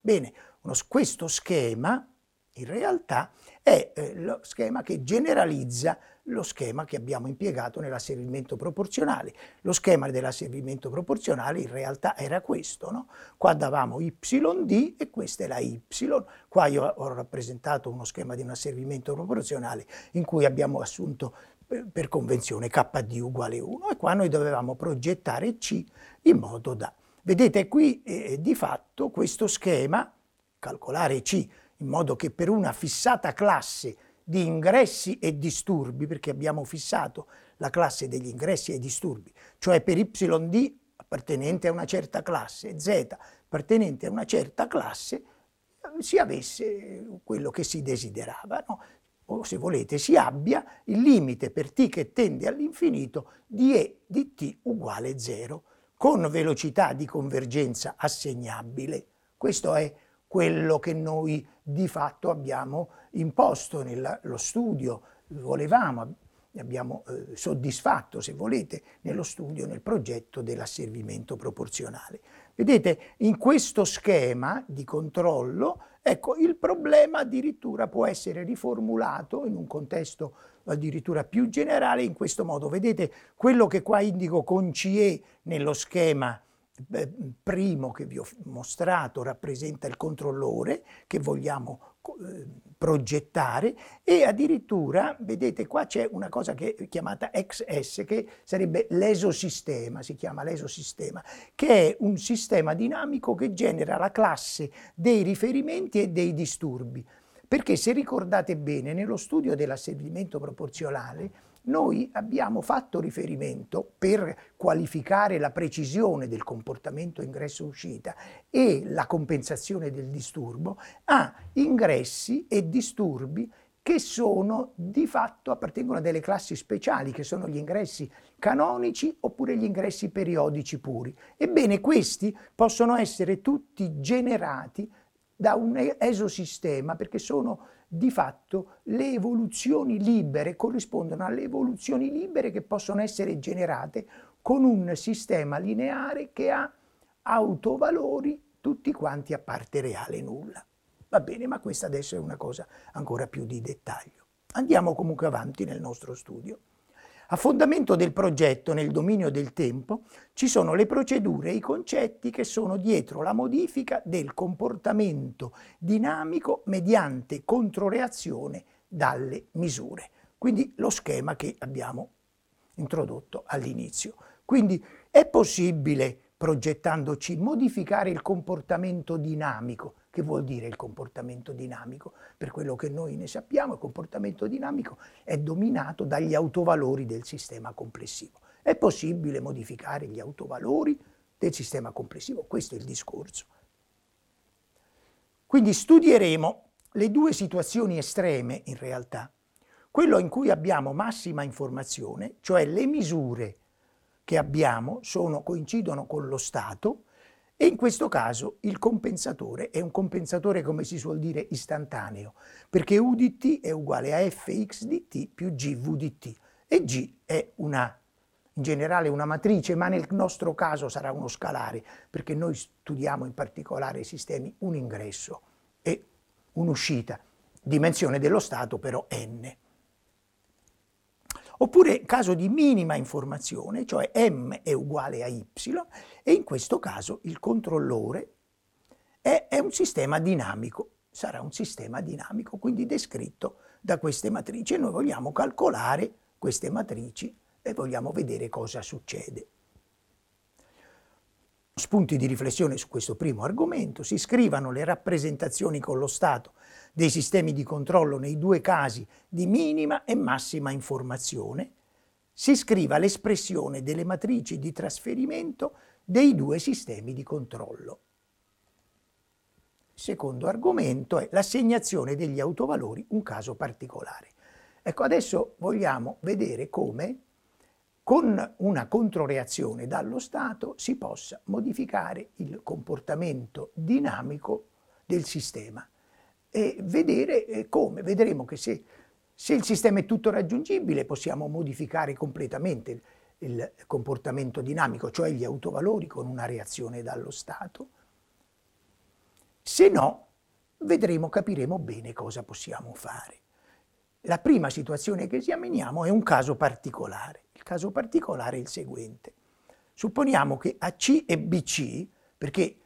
Bene, questo schema in realtà è lo schema che generalizza lo schema che abbiamo impiegato nell'asservimento proporzionale. Lo schema dell'asservimento proporzionale in realtà era questo, no? Qua davamo YD e questa è la Y. Qua io ho rappresentato uno schema di un asservimento proporzionale in cui abbiamo assunto per convenzione KD uguale 1 e qua noi dovevamo progettare C in modo da... Vedete qui di fatto questo schema, calcolare C in modo che per una fissata classe di ingressi e disturbi, perché abbiamo fissato la classe degli ingressi e disturbi, cioè per YD appartenente a una certa classe, Z appartenente a una certa classe, si avesse quello che si desiderava, no? O se volete si abbia il limite per t che tende all'infinito di E di t uguale 0, con velocità di convergenza assegnabile. Questo è quello che noi di fatto abbiamo imposto nello studio, volevamo, abbiamo soddisfatto, se volete, nello studio, nel progetto dell'asservimento proporzionale. Vedete, in questo schema di controllo, ecco, il problema addirittura può essere riformulato in un contesto addirittura più generale in questo modo. Vedete, quello che qua indico con CE nello schema primo che vi ho mostrato rappresenta il controllore che vogliamo progettare e addirittura, vedete, qua c'è una cosa che è chiamata XS, che sarebbe l'esosistema, si chiama l'esosistema, che è un sistema dinamico che genera la classe dei riferimenti e dei disturbi. Perché se ricordate bene, nello studio dell'asservimento proporzionale noi abbiamo fatto riferimento, per qualificare la precisione del comportamento ingresso-uscita e la compensazione del disturbo, a ingressi e disturbi che sono di fatto appartengono a delle classi speciali, che sono gli ingressi canonici oppure gli ingressi periodici puri. Ebbene, questi possono essere tutti generati da un esosistema, perché sono di fatto le evoluzioni libere, corrispondono alle evoluzioni libere che possono essere generate con un sistema lineare che ha autovalori tutti quanti a parte reale nulla. Va bene, ma questa adesso è una cosa ancora più di dettaglio. Andiamo comunque avanti nel nostro studio. A fondamento del progetto nel dominio del tempo ci sono le procedure e i concetti che sono dietro la modifica del comportamento dinamico mediante controreazione dalle misure. Quindi lo schema che abbiamo introdotto all'inizio. Quindi è possibile, progettandoci, modificare il comportamento dinamico. Che vuol dire il comportamento dinamico? Per quello che noi ne sappiamo, il comportamento dinamico è dominato dagli autovalori del sistema complessivo. È possibile modificare gli autovalori del sistema complessivo? Questo è il discorso. Quindi studieremo le due situazioni estreme in realtà. Quello in cui abbiamo massima informazione, cioè le misure che abbiamo coincidono con lo stato, e in questo caso il compensatore è un compensatore, come si suol dire, istantaneo, perché U di t è uguale a fx di t più gv di t, e g è in generale una matrice, ma nel nostro caso sarà uno scalare, perché noi studiamo in particolare i sistemi un ingresso e un'uscita, dimensione dello stato però n. Oppure caso di minima informazione, cioè m è uguale a y, e in questo caso il controllore è un sistema dinamico, sarà un sistema dinamico, quindi descritto da queste matrici. E noi vogliamo calcolare queste matrici e vogliamo vedere cosa succede. Spunti di riflessione su questo primo argomento: si scrivano le rappresentazioni con lo stato dei sistemi di controllo nei due casi di minima e massima informazione, si scriva l'espressione delle matrici di trasferimento dei due sistemi di controllo. Il secondo argomento è l'assegnazione degli autovalori, un caso particolare. Ecco, adesso vogliamo vedere come con una controreazione dallo stato si possa modificare il comportamento dinamico del sistema e vedere come. Vedremo che se il sistema è tutto raggiungibile possiamo modificare completamente il comportamento dinamico, cioè gli autovalori, con una reazione dallo stato. Se no, capiremo bene cosa possiamo fare. La prima situazione che esaminiamo è un caso particolare. Il caso particolare è il seguente. Supponiamo che AC e BC, perché